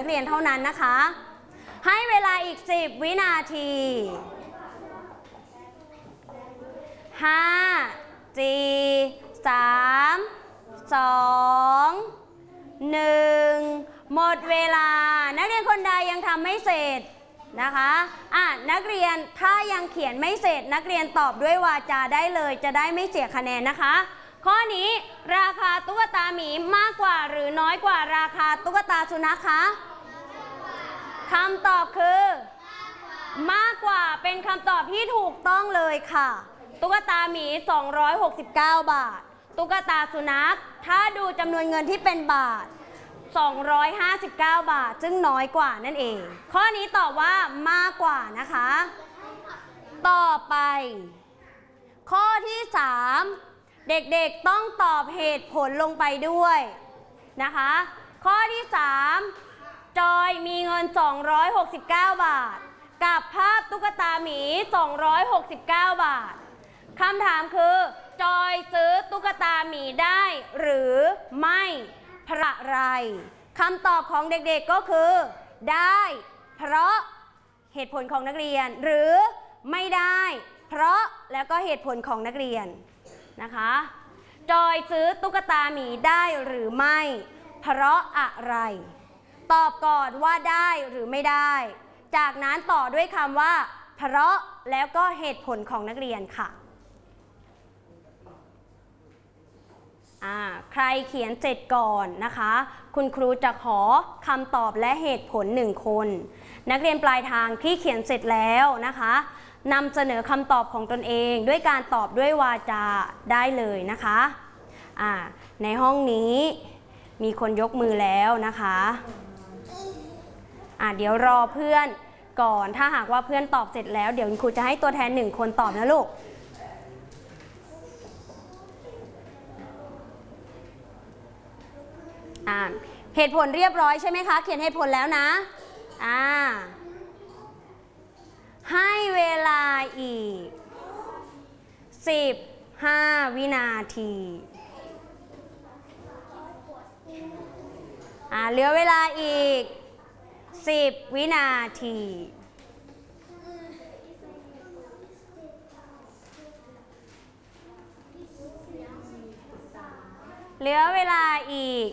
เรียนเท่านั้นนะคะให้เวลาอีก10วินาที5 4 3 2 1หมดเวลานักเรียนคนใดยังทำไม่เสร็จนะคะนักเรียนถ้ายังเขียนไม่เสร็จนักเรียนตอบด้วยวาจาได้เลยจะได้ไม่เสียคะแนนนะคะข้อนี้ราคาตุ๊กตาหมีมากกว่าหรือน้อยกว่าราคาตุ๊กตาสุนัขคะคำตอบคือมากกว่าเป็นคำตอบที่ถูกต้องเลยค่ะตุ๊กตาหมี269 บาทตุ๊กตาสุนัขถ้าดูจำนวนเงินที่เป็นบาท259 บาทซึ่งน้อยกว่านั่นเองข้อนี้ตอบว่ามากกว่านะคะต่อไปข้อที่3เด็กๆต้องตอบเหตุผลลงไปด้วยนะคะข้อที่3จอยมีเงิน269 บาทกับภาพตุ๊กตาหมี269 บาทคำถามคือจอยซื้อตุ๊กตาหมีได้หรือไม่เพราะอะไรคำตอบของเด็กๆก็คือได้เพราะเหตุผลของนักเรียนหรือไม่ได้เพราะแล้วก็เหตุผลของนักเรียนนะคะจอยซื้อตุ๊กตาหมีได้หรือไม่เพราะอะไรตอบก่อนว่าได้หรือไม่ได้จากนั้นต่อด้วยคำว่าเพราะแล้วก็เหตุผลของนักเรียนค่ะใครเขียนเสร็จก่อนนะคะคุณครูจะขอคำตอบและเหตุผล1คนนักเรียนปลายทางที่เขียนเสร็จแล้วนะคะนำเสนอคำตอบของตนเองด้วยการตอบด้วยวาจาได้เลยนะคะในห้องนี้มีคนยกมือแล้วนะคะเดี๋ยวรอเพื่อนก่อนถ้าหากว่าเพื่อนตอบเสร็จแล้วเดี๋ยวคุณครูจะให้ตัวแทน1คนตอบนะลูกเหตุผลเรียบร้อยใช่ไหมคะเขียนเหตุผลแล้วนะให้เวลาอีก15วินาทีเหลือเวลาอีก10วินาทีเหลือเวลาอีก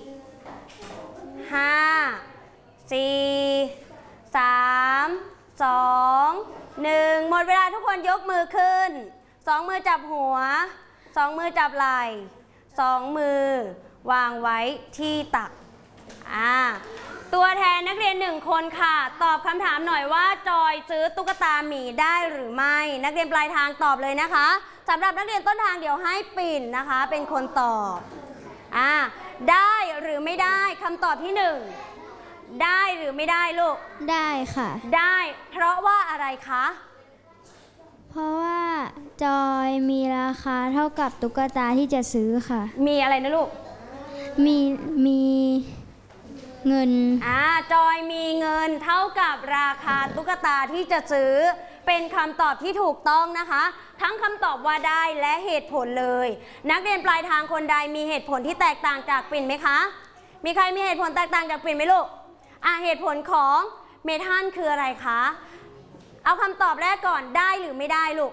5 4 3 2 1หมดเวลาทุกคนยกมือขึ้น2มือจับหัว2มือจับไหล่2มือวางไว้ที่ตักตัวแทนนักเรียน1คนค่ะตอบคำถามหน่อยว่าจอยซื้อตุ๊กตาหมีได้หรือไม่นักเรียนปลายทางตอบเลยนะคะสำหรับนักเรียนต้นทางเดี๋ยวให้ปิ่นนะคะเป็นคนตอบได้หรือไม่ได้คำตอบที่1ได้หรือไม่ได้ลูกได้ค่ะได้เพราะว่าอะไรคะเพราะว่าจอยมีราคาเท่ากับตุ๊กตาที่จะซื้อค่ะมีอะไรนะลูกมีเงินจอยมีเงินเท่ากับราคาตุ๊กตาที่จะซื้อเป็นคำตอบที่ถูกต้องนะคะทั้งคำตอบว่าได้และเหตุผลเลยนักเรียนปลายทางคนใดมีเหตุผลที่แตกต่างจากปิ่นไหมคะมีใครมีเหตุผลแตกต่างจากปิ่นไหมลูกเหตุผลของเมทัลคืออะไรคะเอาคำตอบแรกก่อนได้หรือไม่ได้ลูก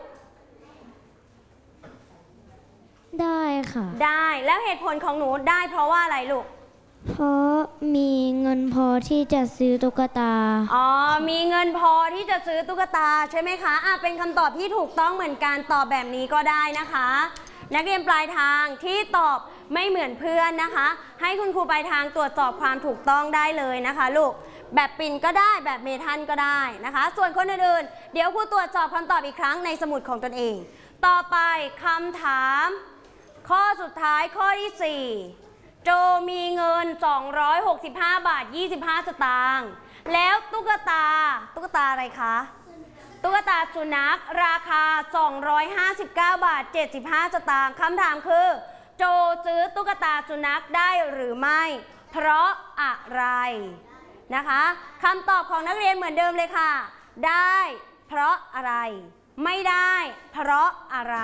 ได้ค่ะได้แล้วเหตุผลของหนูได้เพราะว่าอะไรลูกเพราะมีเงินพอที่จะซื้อตุ๊กตามีเงินพอที่จะซื้อตุ๊กตาใช่ไหมคะเป็นคำตอบที่ถูกต้องเหมือนกันตอบแบบนี้ก็ได้นะคะนักเรียนปลายทางที่ตอบไม่เหมือนเพื่อนนะคะให้คุณครูปลายทางตรวจสอบความถูกต้องได้เลยนะคะลูกแบบปิ่นก็ได้แบบเมทัลก็ได้นะคะส่วนคนอื่นๆเดี๋ยวครูตรวจสอบคำตอบอีกครั้งในสมุดของตนเองต่อไปคำถามข้อสุดท้ายข้อที่4โจมีเงิน265 บาท 25 สตางค์แล้วตุ๊กตาอะไรคะตุ๊กตาสุนัขราคา259 บาท 75 สตางค์คำถามคือโจซื้อตุ๊กตาสุนัขได้หรือไม่เพราะอะไรนะคะคำตอบของนักเรียนเหมือนเดิมเลยค่ะได้เพราะอะไรไม่ได้เพราะอะไร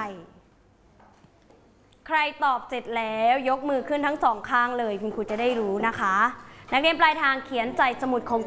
ใครตอบเสร็จแล้วยกมือขึ้นทั้ง2ข้างเลยคุณครูจะได้รู้นะคะนักเรียนปลายทางเขียนใส่สมุดของ